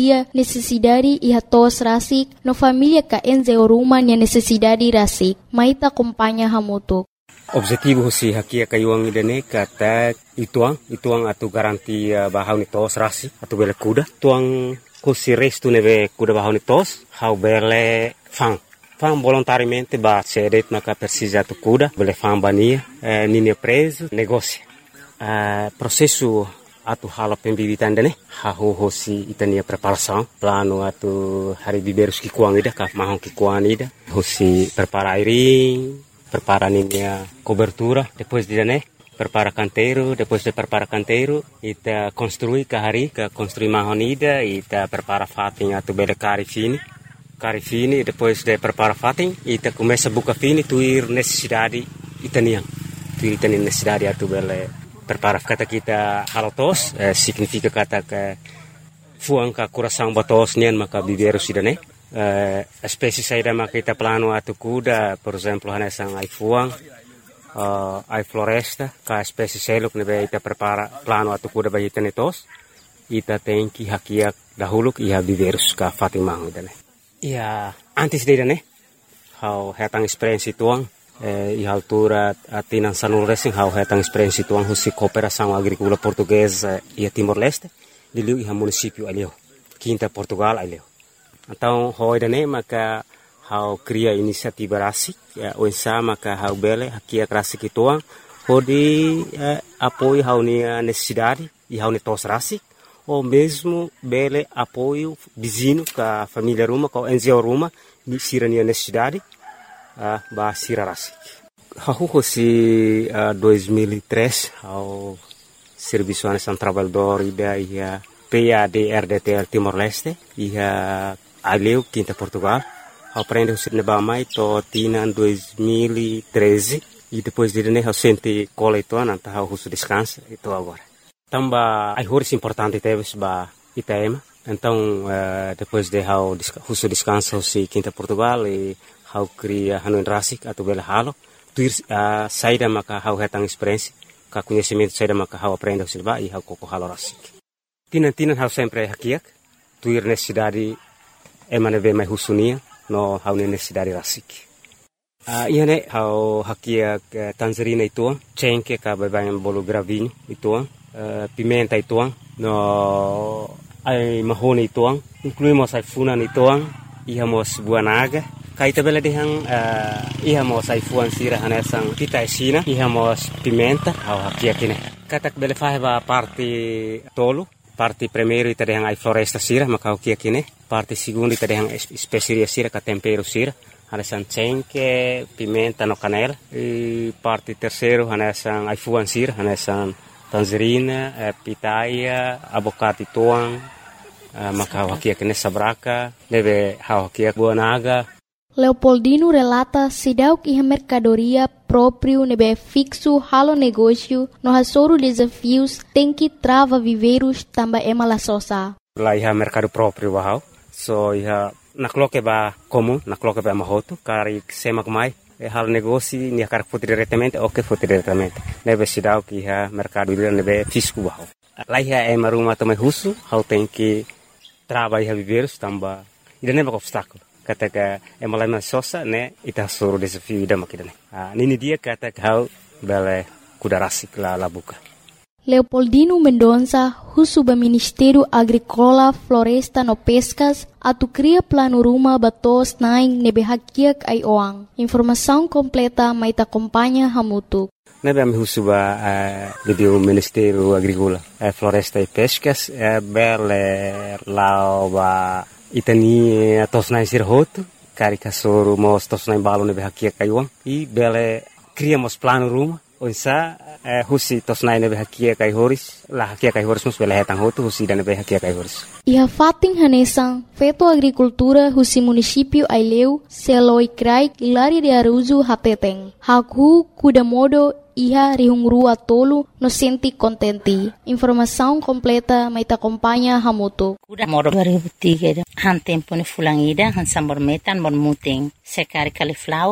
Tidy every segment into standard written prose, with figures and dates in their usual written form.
necessidade e tos rasik no família ka enze rumah nia necessidade rasik. Maita acompanha hamutu. Objetivo si hakia kayuang idane kata ituang atu garanti bahau ni tos rasik atu bele kuda. Tuang kusi restu neve kuda bahau ni tos hau bele fang volontariamente ba sedet maka persisa tu kuda bele fang bania nini preso negócio processo atu hala pembibitan dane hahu hosi itania preparação plano atu hari biberus ki kuang ida ka mahon ki kuang ida hosi prepara airing prepara ninia cobertura depois de dane prepara canteiro depois de prepara canteiro ita construi ka construi mahon ida ita prepara fating atu bele cari fini depois de prepara fating ita começa buka fini tuir necessidade itaniang tuir itani necessidade atu bele prepara kata kita halotos significa kata ke fuang ka coração batos nian maka biberu sidane espécie saída maka kita plano atu kuda por exemplo hanesang ai fuang ai floresta ka espécie seluk nebe ita prepara plano atu kuda bagi tenetos ita tenki hakiak dahuluk iha biberus ka fatimah idane. Ia antes de né, how hetang experiência tuang e altura atinan sanul racing how hetang experiência tuang husi cooperação agrícola portuguesa e Timor-Leste de liu iha município alio quinta Portugal alio. Então hoje né maka how cria inisiativa rasik o ensa maka how bele hakia rasik tuang hodi apoio how ni necessidade e how ni tos rasik ou mesmo bele apoio vizinho com a família Ruma, com a NGO Ruma, ni sirania necessidade, ba sira rasik. Hahu si 2003 ao Serviço Nacional Trabalhador ida ia PAD-RDTL Timor-Leste ia aleu quinta Portugal. Aprende o sirne mai to tina 2013 e depois de né ao sente coletuan anta ao russo descansa e to agora. Tamba ai horas importante teves ba IPM. Então depois de how russo descanso si quinta Portugal e how cria hanuin rasik atau bela halo tuir saída maka how hetang experiência ka conhecimento saída maka how aprende silba e how koko halo rasik. Tinan how sempre hakiak tuir necessidade emane ve mai husunia no how necessidade rasik. Iane how hakiak Tanzania itu cengke ka babayan bolu gravinho itu pimenta ituang no ai mahoni ituang incluímos ai funan ituang ihamos buah naga kaita bela dehang ihamos ai fuan sira hanesang pita sina ihamos pimenta au hakia kine katak bela faheba parte tolu parte primeiro ita dehang ai floresta sira maka hakia kine parte segundo ita dehang especiaria sira ka tempero sira hanesang cengke pimenta no canela e parte terceiro hanesang ai fuan sira hanesang tangerina, pitaia, abocate tuang, maka hakia kene sabraka, deve hakia buah naga. Leopoldino relata sidau que a mercadoria próprio nebe fixo halo negócio no hasoro desafios tem que trava viveiros tamba emala sosa. Lá iha mercado próprio bahau, so iha nakloke ba comum, nakloke ba mahoto, kari semak mai. Hal negócio ni akar foto diretamente ou que foto diretamente nebe sidau que ha mercado ele nebe fisco bahau lá é maruma também russo how tem que trabalhar viveiros tamba ida nebe obstáculo kata ka malama sosa né ita soro desafio ida makidane nini dia kata how bele kuda rasik la buka. Leopoldino Mendonça, Husuba Ministério Agrícola, Floresta no Pescas, atu cria plano ruma batos naing nebe hakiak ai oang. Informação completa mai ta acompanha hamutu. Nebe am Husuba o Ministério Agrícola, Floresta e Pescas, bele lauba itani tos naing sirhotu, karika soro mos tos naing balo nebe hakiak ai oang, e bele criamos plano ruma, onsa husi tos nai nebe hakia kai horis la hakia kai horis mus bela hetang hotu husi dan nebe hakia kai horis iha fating hanesang feto agricultura husi município Aileu seloi krai Hilaria de Aruzu hateteng haku kuda modo iha rihungrua tolu no senti contenti. Informação completa mai ta acompanha hamutu. Kuda modo 2003 han tempo ni fulangida han sambormetan bon muting sekari cauliflower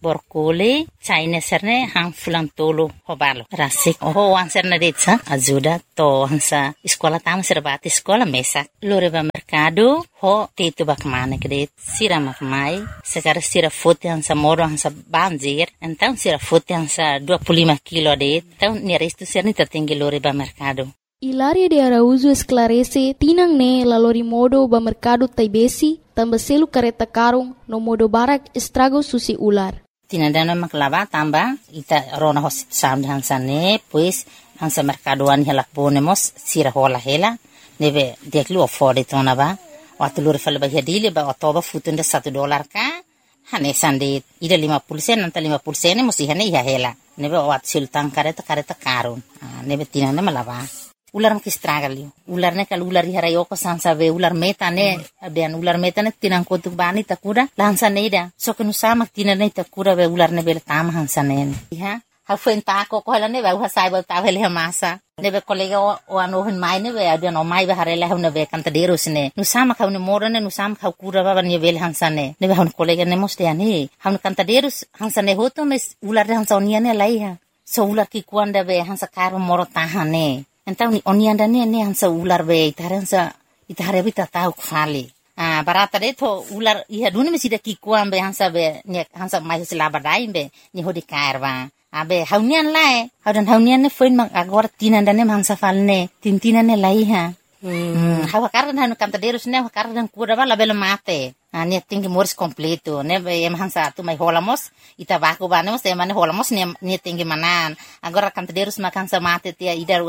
borkole China serne hang fulan tolo hobalo rasik ho anserne detsa ajuda to hansa sekolah tam serbati sekolah mesak loreba mercado ho tetu bakmane kede sira makmai sekarang sira foto hansa moro hansa banjir então sira foto hansa 25 kilo de então ni resto serni tatinggi loreba mercado. Hilaria de Araújo esclarece tinang ne lalori modo ba mercado taibesi tambah selu kareta karung no modo barak estrago susi ular. Tinandana maklaba tamba ita rona hosit sam hansa ne pues hansa mercadoan hela ponemos sira hola hela nebe deklu afford tona ba waktu lur fal ba hadile ba otoba futunda $1 ka hane sande ida 50% nanta 50% musi hane ya hela nebe wat sultan kareta karung nebe tinanda malaba ular makistragali ular ne kal ular harayoko sansa ve ular meta ne abian ular meta ne tinang kotuk bani takura lansa ne ida so kenu sama tinane takura ve ular ne bel tam hansa ne ha ha fuenta ko hala ne va sai ba ta vele masa ne be kolega o ano hin mai ne ve abian o mai ba harela ne ve kanta deros ne nu sama ka ne morane nu sama ka kura ba ne vel hansa ne ve han kolega ne moste ani han kanta deros hansa ne hoto mes ular hansa onia ne laiha so ular ki kuanda ve hansa karo moro tahane. Então oni anda ne hansa ular be itare bita tau kfali barata de to ular iha duni mesida ki kuambe hansa be ne hansa mai sila badai be ni hodi karwa abe haunian lae haunian ne foin mang agora tinanda ne hansa falne tintina ne laiha hawa kardan hanu kantaderos ne kardan kura bala bela mate ne tinggi mors completo ne be hansa tu mai holamos ita baku banemos e mane holamos ne tinggi manan agora kantaderos makan sa mate tia idar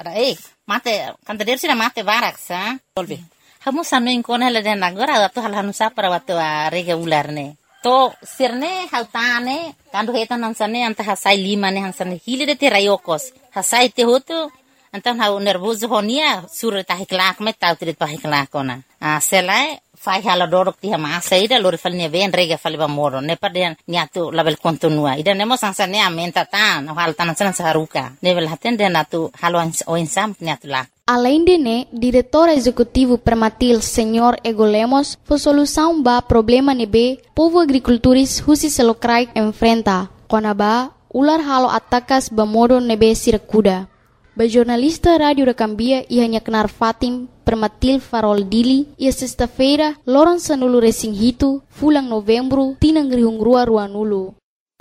mate kantaderos ina mate barak sa tolbe hamu sanu inkona la den agora tu hal hanu sa para watu rega ular ne to sirne hautane kandu hetan hansane anta hasai lima ne hansane hili de terayokos hasai te hotu antan hau nervoso honia sur tahi klak me tau trit pahi klak ona selai fai hala dorok ti hama saida lor falne ven rega falba moro ne parden niatu label kontinua ida nemo sansane amenta tan hal tan san saruka level haten den atu halo o insam niatu la. Além de né, diretor executivo Permatil Senhor Ego Lemos, foi solução ba problema nebe povo agricultores husi selokrai enfrenta. Konaba ular halo atakas ba modo nebe sirakuda. Ba jornalista Rádio da Cambia ia nyaknar Fatim Permatil Farol Dili ia sexta-feira loron sanulu resing hitu fulang novembro tinang rihung rua nulu.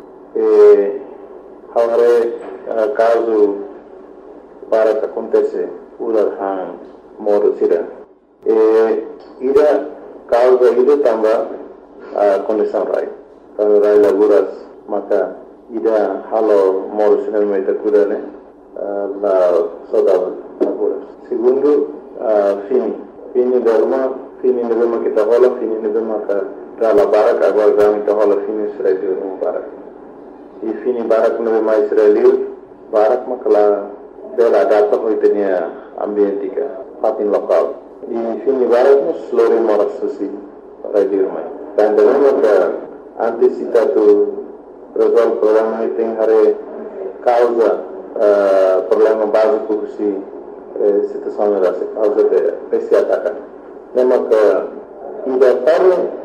Agora caso para que acontece ular hang modo sira ida causa ida tamba condição rai kalau rai laburas maka ida halo modo sira meta kuda ne la soda laburas segundo fini derma kita hola fini derma ka la barak agora kita hola fini sira derma barak e fini barak no mais israeli barak makala dela data hoitenia ambientika fatin lokal di sini barat slore moras susi radio mai dan dengan ka antisipatu resolve problema iting hare causa problema básico si situação da causa de esse ataque nema ka ida